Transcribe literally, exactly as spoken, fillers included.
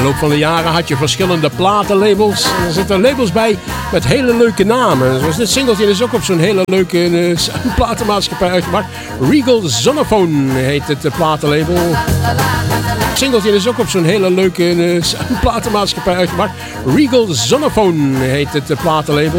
loop van de jaren had je verschillende platenlabels. En er zitten labels bij met hele leuke namen. Zoals dit singeltje is ook op zo'n hele leuke uh, platenmaatschappij uitgebracht. Regal Zonophone heet het uh, platenlabel. Singeltje is ook op zo'n hele leuke uh, platenmaatschappij uitgebracht. Regal Zonophone heet het uh, platenlabel.